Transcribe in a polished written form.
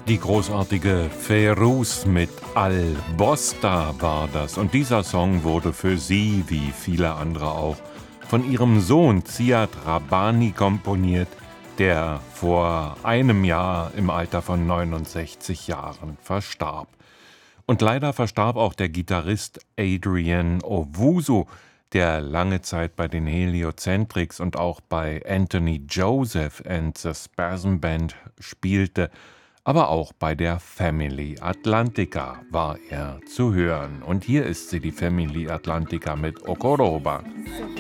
Die großartige Fairuz mit Al Bosta war das. Und dieser Song wurde für sie, wie viele andere auch, von ihrem Sohn Ziad Rabbani komponiert, der vor einem Jahr im Alter von 69 Jahren verstarb. Und leider verstarb auch der Gitarrist Adrian Owusu, der lange Zeit bei den Heliocentrics und auch bei Anthony Joseph and the Spasm Band spielte. Aber auch bei der Family Atlantica war er zu hören. Und hier ist sie, die Family Atlantica mit Okoroba.